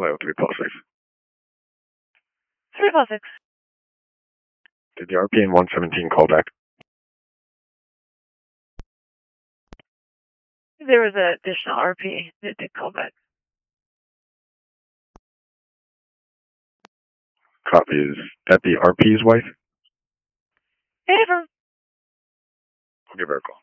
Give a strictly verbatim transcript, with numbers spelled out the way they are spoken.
Hello, three plus six. three plus six. Did the R P in one seventeen call back? There was an additional R P that did call back. Copy. Is that the R P's wife? Hey, from I'll give her a call.